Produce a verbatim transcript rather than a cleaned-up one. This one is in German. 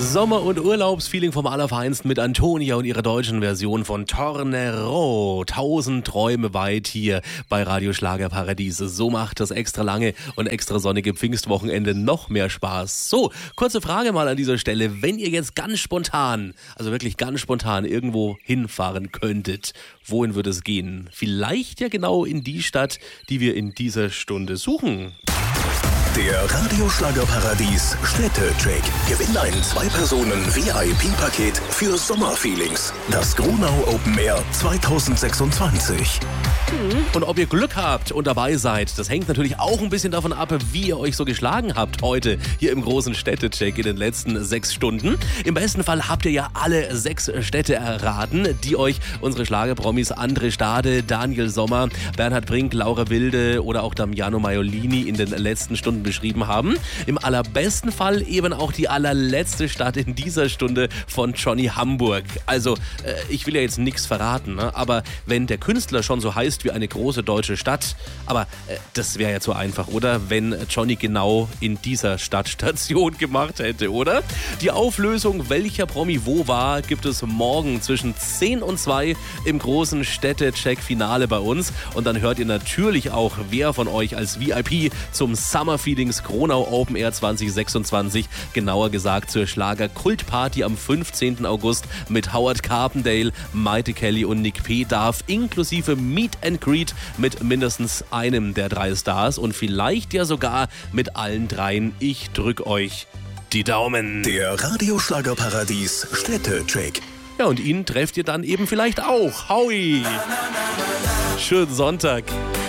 Sommer- und Urlaubsfeeling vom Allerfeinsten mit Antonia und ihrer deutschen Version von Tornero. Tausend Träume weit hier bei Radio Schlagerparadies. So macht das extra lange und extra sonnige Pfingstwochenende noch mehr Spaß. So, kurze Frage mal an dieser Stelle. Wenn ihr jetzt ganz spontan, also wirklich ganz spontan irgendwo hinfahren könntet, wohin würde es gehen? Vielleicht ja genau in die Stadt, die wir in dieser Stunde suchen. Der Radio Schlagerparadies Städtecheck. Gewinn ein Zwei-Personen-V I P-Paket für Sommerfeelings. Das Gronau Open Air zwanzig sechsundzwanzig. Und ob ihr Glück habt und dabei seid, das hängt natürlich auch ein bisschen davon ab, wie ihr euch so geschlagen habt heute hier im großen Städtecheck in den letzten sechs Stunden. Im besten Fall habt ihr ja alle sechs Städte erraten, die euch unsere Schlagerpromis André Stade, Daniel Sommer, Bernhard Brink, Laura Wilde oder auch Damiano Maiolini in den letzten Stunden beschrieben haben. Im allerbesten Fall eben auch die allerletzte Stadt in dieser Stunde von Johnny Hamburg. Also, äh, ich will ja jetzt nichts verraten, ne? Aber wenn der Künstler schon so heißt wie eine große deutsche Stadt, aber äh, das wäre ja zu einfach, oder? Wenn Johnny genau in dieser Stadt Station gemacht hätte, oder? Die Auflösung, welcher Promi wo war, gibt es morgen zwischen zehn und zwei im großen Städtecheck-Finale bei uns. Und dann hört ihr natürlich auch, wer von euch als V I P zum Summer Feelings Gronau Open Air zwanzig sechsundzwanzig, genauer gesagt zur Schlager-Kultparty am fünfzehnten August mit Howard Carpendale, Maite Kelly und Nick P. darf, inklusive Meet and Greet mit mindestens einem der drei Stars und vielleicht ja sogar mit allen dreien. Ich drück euch die Daumen. Der Radio Schlagerparadies Städtecheck. Ja, und ihn trefft ihr dann eben vielleicht auch. Howie! Schönen Sonntag.